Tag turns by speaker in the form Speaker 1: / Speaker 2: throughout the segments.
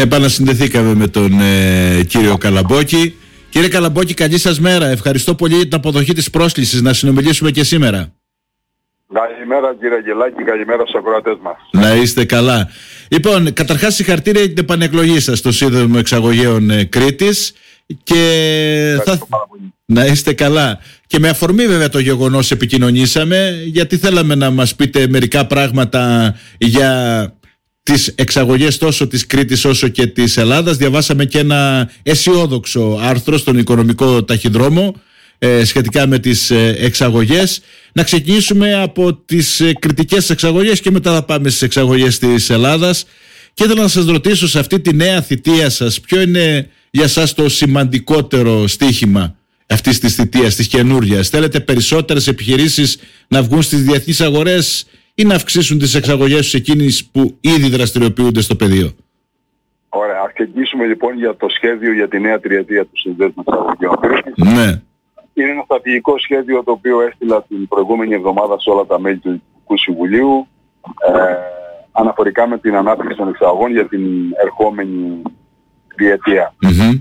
Speaker 1: Επανασυνδεθήκαμε με τον κύριο Καλαμπόκη. Κύριε Καλαμπόκη, καλή σας μέρα. Ευχαριστώ πολύ για την αποδοχή της πρόσκλησης να συνομιλήσουμε και σήμερα.
Speaker 2: Καλημέρα κύριε Αγγελάκη, καλημέρα στους ακροατές μας.
Speaker 1: Να είστε καλά. Λοιπόν, καταρχάς συγχαρητήρια για την επανεκλογή σας στο Σύνδεσμο Εξαγωγέων Κρήτης και να είστε καλά. Και με αφορμή βέβαια το γεγονός επικοινωνήσαμε, γιατί θέλαμε να μας πείτε μερικά πράγματα για τις εξαγωγές τόσο της Κρήτης όσο και της Ελλάδας. Διαβάσαμε και ένα αισιόδοξο άρθρο στον Οικονομικό Ταχυδρόμο σχετικά με τις εξαγωγές. Να ξεκινήσουμε από τις κριτικές εξαγωγές και μετά θα πάμε στις εξαγωγές της Ελλάδας. Και ήθελα να σας ρωτήσω, σε αυτή τη νέα θητεία σας, ποιο είναι για σας το σημαντικότερο στοίχημα αυτής της θητείας, της καινούριας? Θέλετε περισσότερες επιχειρήσεις να βγουν στις διεθνείς αγορές ή να αυξήσουν τις εξαγωγές τους εκείνες που ήδη δραστηριοποιούνται στο πεδίο?
Speaker 2: Ωραία, ας ξεκινήσουμε λοιπόν για το σχέδιο για τη νέα τριετία του Συνδέσμου Εξαγωγέων.
Speaker 1: Ναι.
Speaker 2: Είναι ένα στρατηγικό σχέδιο το οποίο έστειλα την προηγούμενη εβδομάδα σε όλα τα μέλη του Διοικητικού Συμβουλίου αναφορικά με την ανάπτυξη των εξαγωγών για την ερχόμενη τριετία.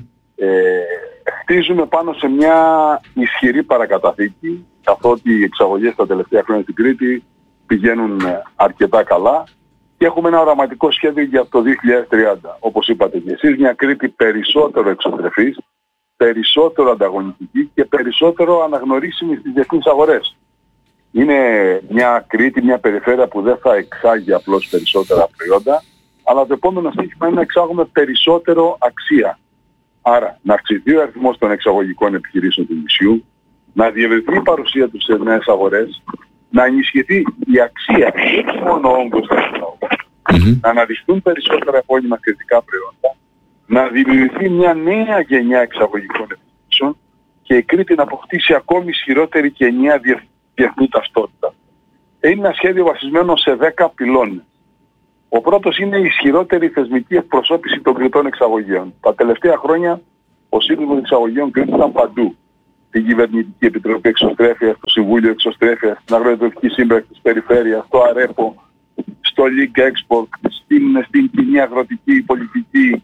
Speaker 2: Χτίζουμε πάνω σε μια ισχυρή παρακαταθήκη, καθότι οι εξαγωγές τα τελευταία χρόνια στην Κρήτη πηγαίνουν αρκετά καλά και έχουμε ένα οραματικό σχέδιο για το 2030. Όπως είπατε και εσείς, μια Κρήτη περισσότερο εξωστρεφής, περισσότερο ανταγωνιστική και περισσότερο αναγνωρίσιμη στις διεθνείς αγορές. Είναι μια Κρήτη, μια περιφέρεια που δεν θα εξάγει απλώς περισσότερα προϊόντα, αλλά το επόμενο στοίχημα είναι να εξάγουμε περισσότερο αξία. Άρα, να αυξηθεί ο αριθμός των εξαγωγικών επιχειρήσεων του νησιού, να διευρυνθεί η παρουσία τους σε νέες αγορές, να ενισχυθεί η αξία, όχι μόνο ο όγκος των εξαγωγών, να αναδειχθούν περισσότερα επώνυμα κριτικά προϊόντα, να δημιουργηθεί μια νέα γενιά εξαγωγικών επιχειρήσεων και η Κρήτη να αποκτήσει ακόμη ισχυρότερη και ενιαία διεθνή ταυτότητα. Είναι ένα σχέδιο βασισμένο σε 10 πυλώνες. Ο πρώτος είναι η ισχυρότερη θεσμική εκπροσώπηση των Κρητών εξαγωγέων. Τα τελευταία χρόνια ο Σύνδεσμος Εξαγωγέων Κρήτης ήταν παντού. Στην Κυβερνητική Επιτροπή Εξωστρέφειας, στο Συμβούλιο Εξωστρέφειας, στην Αγροεδευτική Σύμπραξη της Περιφέρειας, στο ΑΡΕΠΟ, στο Link Export, στην κοινή αγροτική πολιτική.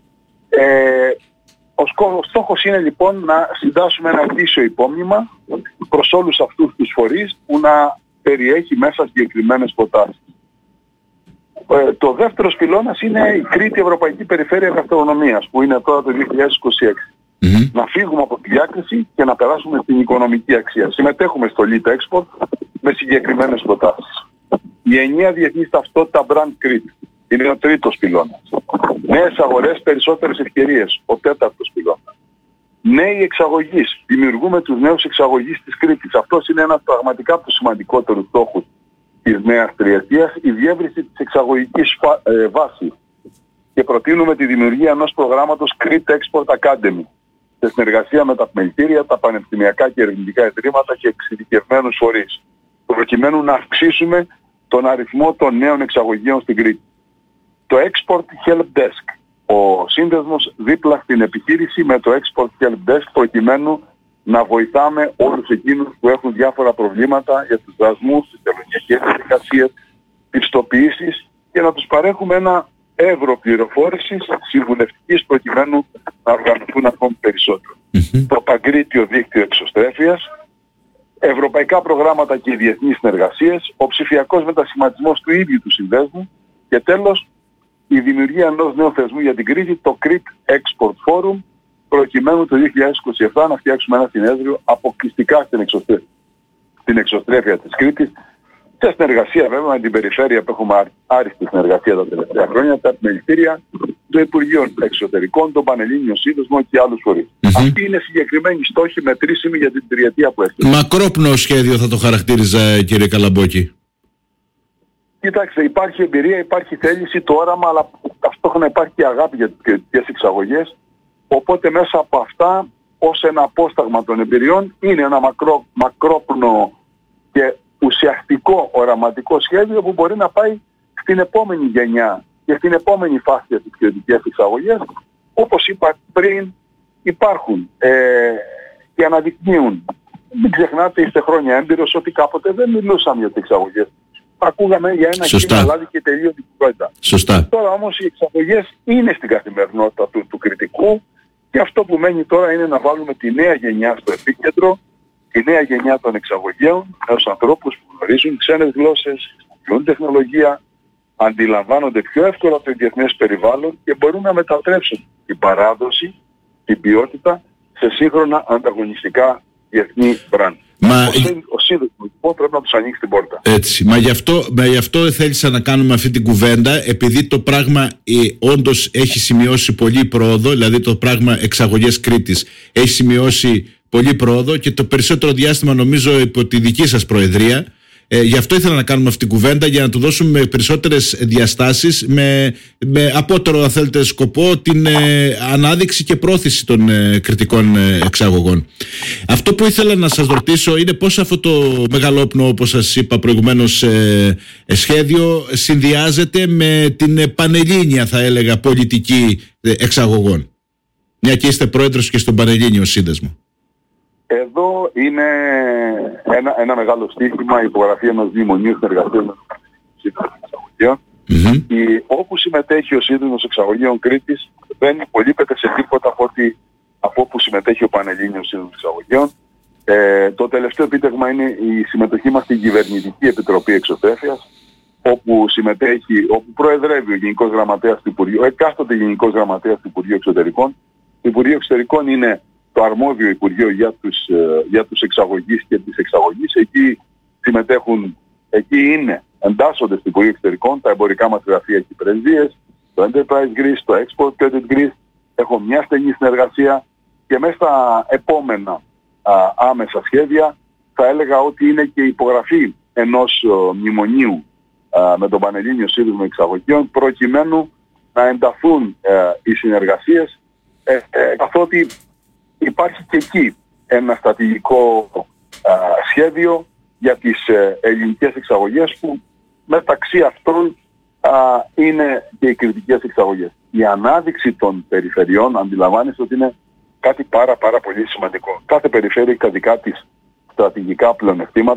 Speaker 2: Ο στόχος είναι λοιπόν να συντάσσουμε ένα ετήσιο υπόμνημα προς όλους αυτούς τους φορείς που να περιέχει μέσα συγκεκριμένες προτάσεις. Το δεύτερος πυλώνας είναι η Κρήτη Ευρωπαϊκή Περιφέρεια Γαστρονομίας που είναι τώρα το 2026. Να φύγουμε από τη διάκριση και να περάσουμε στην οικονομική αξία. Συμμετέχουμε στο Link Export με συγκεκριμένες προτάσεις. Η ενιαία διεθνής ταυτότητα Brand Crete είναι ο τρίτος πυλώνας. Νέες αγορές, περισσότερες ευκαιρίες, ο τέταρτος πυλώνας. Νέοι εξαγωγείς. Δημιουργούμε τους νέους εξαγωγείς της Κρήτης. Αυτός είναι ένας πραγματικά από τους σημαντικότερους στόχους της νέας τριετίας, η διεύρυνση της εξαγωγικής βάσης. Και προτείνουμε τη δημιουργία ενός προγράμματος Crete Export Academy σε συνεργασία με τα επιμελητήρια, τα πανεπιστημιακά και ερευνητικά ιδρύματα και εξειδικευμένους φορείς, προκειμένου να αυξήσουμε τον αριθμό των νέων εξαγωγείων στην Κρήτη. Το Export Help Desk. Ο σύνδεσμος δίπλα στην επιχείρηση με το Export Help Desk προκειμένου να βοηθάμε όλους εκείνους που έχουν διάφορα προβλήματα για τους δασμούς, τις τελωνιακές διαδικασίες, τις πιστοποιήσεις και να τους παρέχουμε ένα εύρο πληροφόρησης συμβουλευτικής προκειμένου να οργανωθούν ακόμη περισσότερο. Το Παγκρίτιο Δίκτυο Εξωστρέφειας, ευρωπαϊκά προγράμματα και διεθνείς συνεργασίες, ο ψηφιακός μετασχηματισμός του ίδιου του συνδέσμου και τέλος η δημιουργία ενός νέου θεσμού για την Κρήτη, το Crete Export Forum, προκειμένου το 2027 να φτιάξουμε ένα συνέδριο αποκλειστικά στην εξωστρέφεια της Κρήτης, σε συνεργασία βέβαια με την περιφέρεια που έχουμε άριστη συνεργασία τα τελευταία χρόνια, τα επιμελητήρια, το Υπουργείο Εξωτερικών, τον Πανελλήνιο Σύνδεσμο και άλλους φορείς. Αυτοί είναι συγκεκριμένοι στόχοι μετρήσιμοι για την τριετία που έχει.
Speaker 1: Μακρόπνο σχέδιο θα το χαρακτήριζα, κύριε Καλαμπόκη.
Speaker 2: Κοιτάξτε, υπάρχει εμπειρία, υπάρχει θέληση, το όραμα, αλλά ταυτόχρονα υπάρχει και αγάπη για τις κριτικές εξαγωγές. Οπότε μέσα από αυτά, ως ένα απόσταγμα των εμπειριών, είναι ένα μακρόπνο και ουσιαστικό οραματικό σχέδιο που μπορεί να πάει στην επόμενη γενιά και στην επόμενη φάση για τις κριτικές εξαγωγές. Όπως είπα πριν, υπάρχουν και αναδεικνύουν. Μην ξεχνάτε, είστε χρόνια έμπειρος, ότι κάποτε δεν μιλούσαμε για τις εξαγωγές ακούγαμε για ένα κύμα λάδι και τελείωτη κουβέντα.
Speaker 1: Σωστά.
Speaker 2: Τώρα όμως οι εξαγωγές είναι στην καθημερινότητα του κριτικού και αυτό που μένει τώρα είναι να βάλουμε τη νέα γενιά στο επίκεντρο, τη νέα γενιά των εξαγωγέων, νέους ανθρώπους που γνωρίζουν ξένες γλώσσες, χρησιμοποιούν τεχνολογία, αντιλαμβάνονται πιο εύκολα το διεθνές περιβάλλον και μπορούν να μετατρέψουν την παράδοση, την ποιότητα σε σύγχρονα ανταγωνιστικά διεθνή μπραντ. Ο σύνδεσμος λοιπόν πρέπει να τους ανοίξει την πόρτα.
Speaker 1: Έτσι. Μα γι' αυτό θέλησα να κάνουμε αυτή την κουβέντα, επειδή το πράγμα όντως έχει σημειώσει πολύ πρόοδο, δηλαδή το πράγμα εξαγωγές Κρήτης έχει σημειώσει πολύ πρόοδο και το περισσότερο διάστημα νομίζω υπό τη δική σας προεδρία. Γι' αυτό ήθελα να κάνουμε αυτή την κουβέντα, για να του δώσουμε περισσότερες διαστάσεις με απότερο, αν θέλετε, σκοπό την ανάδειξη και πρόθεση των κριτικών εξαγωγών. Αυτό που ήθελα να σας ρωτήσω είναι πώς αυτό το μεγαλόπνο, όπως σας είπα προηγουμένως, σχέδιο συνδυάζεται με την πανελλήνια, θα έλεγα, πολιτική εξαγωγών, μια και είστε πρόεδρος και στον Πανελλήνιο Σύνδεσμο.
Speaker 2: Εδώ είναι ένα μεγάλο στοίχημα, η υπογραφή ενός μνημονίου συνεργασίας με το Σύνδεσμο Εξαγωγέων. Όπου συμμετέχει ο Σύνδεσμος Εξαγωγέων Κρήτης δεν υπολείπεται σε τίποτα από όπου συμμετέχει ο Πανελλήνιος Σύνδεσμος Εξαγωγέων. Το τελευταίο επίτευγμα είναι η συμμετοχή μας στην Κυβερνητική Επιτροπή Εξωθέφειας, όπου προεδρεύει ο Γενικός Γραμματέας του Υπουργείου, εκάστοτε Γενικός Γραμματέας του Υπουργείου Εξωτερικών. Το Υπουργείο Εξωτερικών είναι το αρμόδιο Υπουργείο για τους εξαγωγείς και τις εξαγωγείς. Εκεί συμμετέχουν, εντάσσονται στο Υπουργείο Εξωτερικών τα εμπορικά μας γραφεία και πρεσβείες, το Enterprise Greece, το Export Credit Greece. Έχω μια στενή συνεργασία και μέσα στα επόμενα άμεσα σχέδια θα έλεγα ότι είναι και η υπογραφή ενός μνημονίου με τον Πανελλήνιο Σύνδεσμο Εξαγωγέων, προκειμένου να ενταθούν οι συνεργασίες, καθότι υπάρχει και εκεί ένα στρατηγικό σχέδιο για τις ελληνικές εξαγωγές, που μεταξύ αυτών είναι και οι κριτικές εξαγωγές. Η ανάδειξη των περιφερειών, αντιλαμβάνεστε ότι είναι κάτι πάρα πολύ σημαντικό. Κάθε περιφέρεια έχει τα δικά της στρατηγικά πλεονεκτήματα.